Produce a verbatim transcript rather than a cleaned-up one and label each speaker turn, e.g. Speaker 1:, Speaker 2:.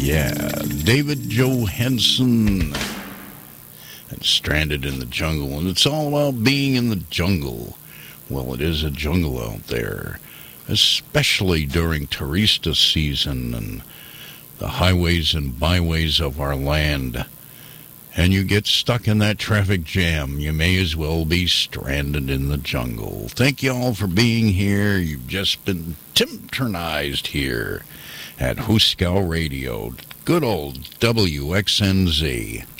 Speaker 1: Yeah, David Johansen and Stranded in the Jungle. And it's all about being in the jungle. Well, it is a jungle out there, especially during tourista season and the highways and byways of our land. And you get stuck in that traffic jam, you may as well be stranded in the jungle. Thank you all for being here. You've just been Timternized here at Huskow Radio. Good old W X N Z.